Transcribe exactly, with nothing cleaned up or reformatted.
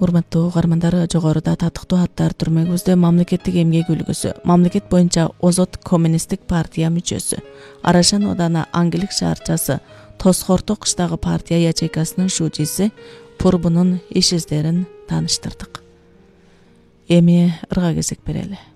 Урматтуу угармандар, жогоруда татыктуу аттар түрмөгүбүздө мамлекеттик эмгек үлгүсү, мамлекет боюнча озот коммунисттик партия мүчөсү, Арашан Оданы Аңгилик шаарчасы Тосхорто кыштагы партия ячейкасынын шүүчүсү Пурбунун иш издерин тааныштырдык. Эми ырга кезек берели.